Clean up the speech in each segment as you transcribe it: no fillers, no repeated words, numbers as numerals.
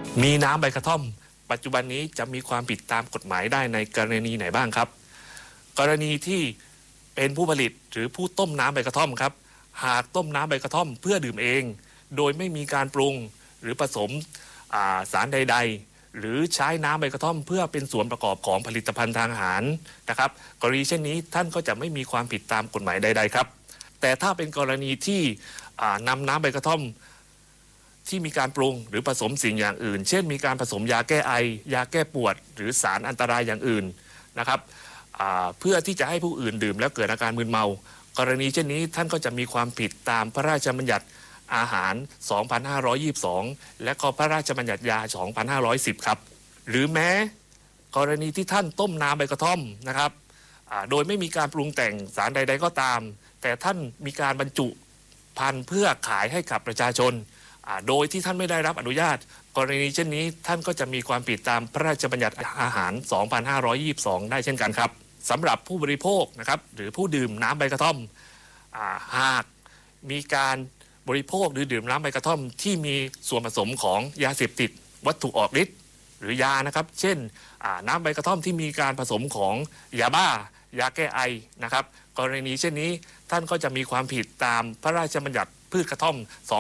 มีน้ำใบกระท่อมปัจจุบันนี้จะมีความผิดตามกฎหมายได้ในกรณีไหนบ้างครับกรณีที่เป็นผู้ผลิตหรือผู้ต้มน้ำใบกระท่อมครับหากต้มน้ำใบกระท่อมเพื่อดื่มเองโดยไม่มีการปรุงหรือผสมสารใดๆหรือใช้น้ำใบกระท่อมเพื่อเป็นส่วนประกอบของผลิตภัณฑ์ทางอาหารนะครับกรณีเช่นนี้ท่านก็จะไม่มีความผิดตามกฎหมายใดๆครับแต่ถ้าเป็นกรณีที่นำน้ำใบกระท่อมที่มีการปรุงหรือผสมสิ่งอย่างอื่นเช่นมีการผสมยาแก้ไอยาแก้ปวดหรือสารอันตรายอย่างอื่นนะครับเพื่อที่จะให้ผู้อื่นดื่มแล้วเกิดอาการมึนเมากรณีเช่นนี้ท่านก็จะมีความผิดตามพระราชบัญญัติอาหาร 2522 และก็พระราชบัญญัติยา 2510 ครับหรือแม้กรณีที่ท่านต้มน้ำใบกระท่อมนะครับโดยไม่มีการปรุงแต่งสารใดๆก็ตามแต่ท่านมีการบรรจุภัณฑ์เพื่อขายให้กับประชาชนโดยที่ท่านไม่ได้รับอนุญาตกรณีเช่นนี้ท่านก็จะมีความผิดตามพระราชบัญญัติอาหาร 2522 ได้เช่นกันครับสำหรับผู้บริโภคนะครับหรือผู้ดื่มน้ำใบกระท่อมหากมีการบริโภคหรือดื่มน้ำใบกระท่อมที่มีส่วนผสมของยาเสพติดวัตถุออกฤทธิ์หรือยานะครับเช่นน้ำใบกระท่อมที่มีการผสมของยาบ้ายาแก้ไอนะครับกรณีเช่นนี้ท่านก็จะมีความผิดตามพระราชบัญญัติพืชกระท่อม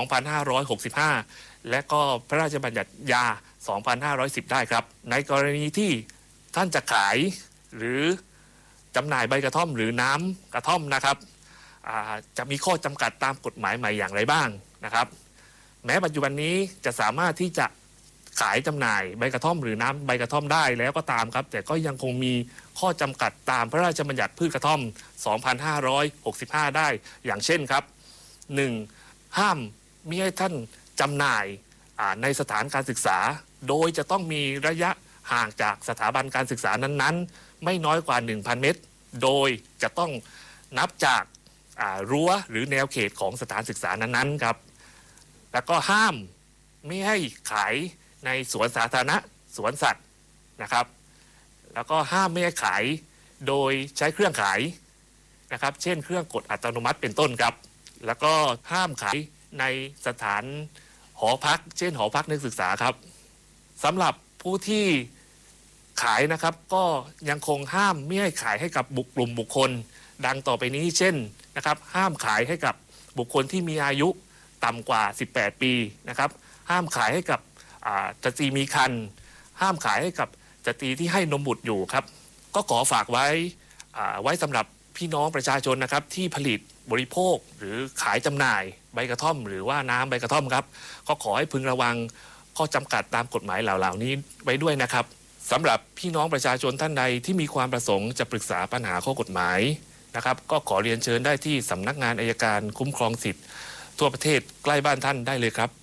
2565 และก็พระราชบัญญัติยา 2510 ได้ครับในกรณีที่ท่านจะขายหรือจำหน่ายใบกระท่อมหรือน้ำกระท่อมนะครับจะมีข้อจำกัดตามกฎหมายใหม่อย่างไรบ้างนะครับแม้ปัจจุบันนี้จะสามารถที่จะขายจำหน่ายใบกระท่อมหรือน้ำใบกระท่อมได้แล้วก็ตามครับแต่ก็ยังคงมีข้อจำกัดตามพระราชบัญญัติพืชกระท่อม 2565 ได้อย่างเช่นครับ 1. ห้ามมิให้ท่านจำหน่ายในสถานการศึกษาโดยจะต้องมีระยะห่างจากสถาบันการศึกษานั้นๆไม่น้อยกว่า 1,000 เมตรโดยจะต้องนับจากรั้วหรือแนวเขตของสถานศึกษานั้นๆครับแล้วก็ห้ามไม่ให้ขายในสวนสาธารณะสวนสัตว์นะครับแล้วก็ห้ามไม่ให้ขายโดยใช้เครื่องขายนะครับเช่นเครื่องกดอัตโนมัติเป็นต้นครับแล้วก็ห้ามขายในสถานหอพักเช่นหอพักนักศึกษาครับสำหรับผู้ที่ขายนะครับก็ยังคงห้ามไม่ให้ขายให้กับกลุ่มบุคคลดังต่อไปนี้เช่นนะครับห้ามขายให้กับบุคคลที่มีอายุต่ำกว่า18 ปีนะครับห้ามขายให้กับสตรีมีครรภ์ห้ามขายให้กับสตรีที่ให้นมบุตรอยู่ครับก็ขอฝากไว้สำหรับพี่น้องประชาชนนะครับที่ผลิตบริโภคหรือขายจำหน่ายใบกระท่อมหรือว่าน้ำใบกระท่อมครับก็ขอให้พึงระวังข้อจำกัดตามกฎหมายเหล่านี้ไว้ด้วยนะครับสำหรับพี่น้องประชาชนท่านใดที่มีความประสงค์จะปรึกษาปัญหาข้อกฎหมายนะครับก็ขอเรียนเชิญได้ที่สำนักงานอัยการคุ้มครองสิทธิ์ทั่วประเทศใกล้บ้านท่านได้เลยครับ